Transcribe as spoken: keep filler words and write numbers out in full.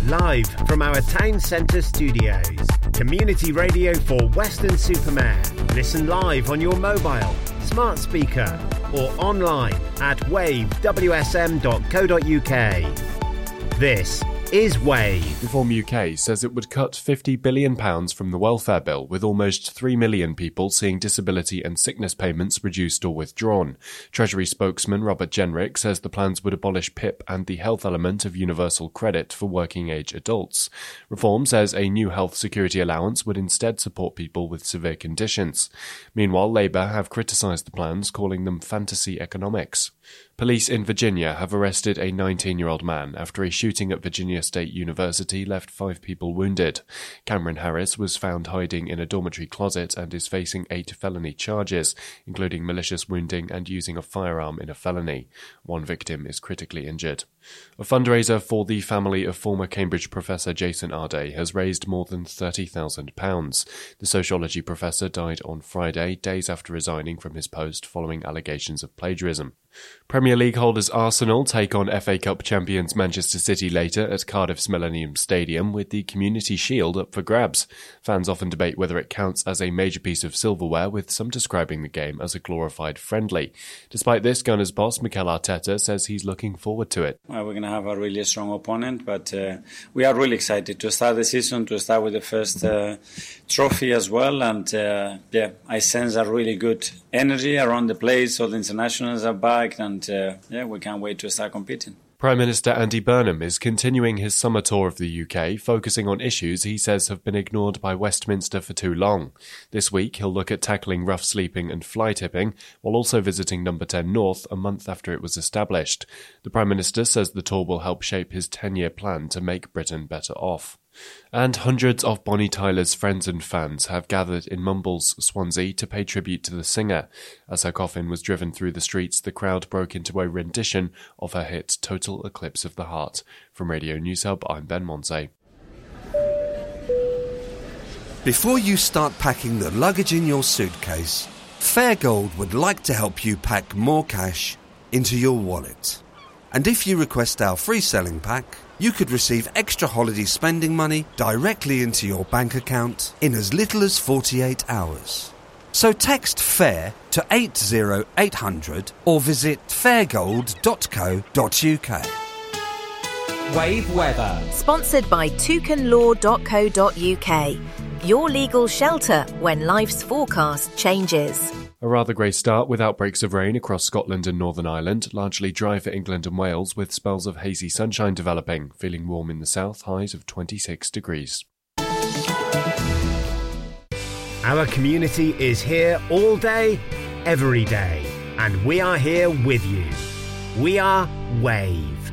Live from our town centre studios. Community radio for Weston-super-Mare. Listen live on your mobile, smart speaker or online at wave w s m dot co dot u k. This is Wave. Reform U K says it would cut fifty billion pounds from the welfare bill, with almost three million people seeing disability and sickness payments reduced or withdrawn. Treasury spokesman Robert Jenrick says the plans would abolish P I P and the health element of universal credit for working-age adults. Reform says a new health security allowance would instead support people with severe conditions. Meanwhile, Labour have criticised the plans, calling them fantasy economics. Police in Virginia have arrested a nineteen-year-old man after a shooting at Virginia State University left five people wounded. Cameron Harris was found hiding in a dormitory closet and is facing eight felony charges, including malicious wounding and using a firearm in a felony. One victim is critically injured. A fundraiser for the family of former Cambridge professor Jason Arday has raised more than thirty thousand pounds. The sociology professor died on Friday, days after resigning from his post following allegations of plagiarism. Premier League holders Arsenal take on F A Cup champions Manchester City later at Cardiff's Millennium Stadium, with the Community Shield up for grabs. Fans often debate whether it counts as a major piece of silverware, with some describing the game as a glorified friendly. Despite this, Gunners boss Mikel Arteta says he's looking forward to it. Well, we're going to have a really strong opponent, but uh, we are really excited to start the season, to start with the first uh, trophy as well. And uh, yeah, I sense a really good energy around the place. All the internationals are back, and uh, yeah, we can't wait to start competing. Prime Minister Andy Burnham is continuing his summer tour of the U K, focusing on issues he says have been ignored by Westminster for too long. This week, he'll look at tackling rough sleeping and fly tipping, while also visiting Number ten North a month after it was established. The Prime Minister says the tour will help shape his ten-year plan to make Britain better off. And hundreds of Bonnie Tyler's friends and fans have gathered in Mumbles, Swansea, to pay tribute to the singer. As her coffin was driven through the streets, the crowd broke into a rendition of her hit Total Eclipse of the Heart. From Radio News Hub, I'm Ben Monse. Before you start packing the luggage in your suitcase, Fairgold would like to help you pack more cash into your wallet. And if you request our free selling pack, you could receive extra holiday spending money directly into your bank account in as little as forty-eight hours. So text FAIR to eight zero eight hundred or visit fairgold dot co dot u k. Wave weather. Sponsored by toucan law dot co dot u k. Your legal shelter when life's forecast changes. A rather grey start with outbreaks of rain across Scotland and Northern Ireland, largely dry for England and Wales with spells of hazy sunshine developing, feeling warm in the south, highs of twenty-six degrees. Our community is here all day, every day, and we are here with you. We are Wave.